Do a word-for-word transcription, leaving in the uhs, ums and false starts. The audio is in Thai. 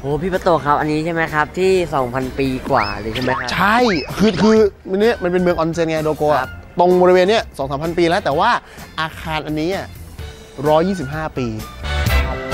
พี่ประโตครับอันนี้ใช่ไหมครับที่ สองพัน ปีกว่าเลยใช่ไหมครับใช่คือคือมันเนี้ยมันเป็นเมืองออนเซ็นไงโดโกะตรงบริเวณเนี้ย สองถึงสามพัน ปีแล้วแต่ว่าอาคารอันนี้ร้อยยี่สิบห้าปี